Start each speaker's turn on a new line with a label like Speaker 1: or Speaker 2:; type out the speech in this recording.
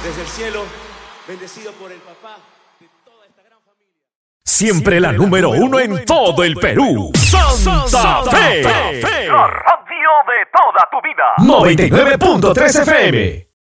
Speaker 1: desde el cielo, bendecido por el papá de toda esta gran familia.
Speaker 2: Siempre la número uno en todo el Perú. Santa Fe.
Speaker 3: La radio de toda tu vida.
Speaker 2: 99.3 FM.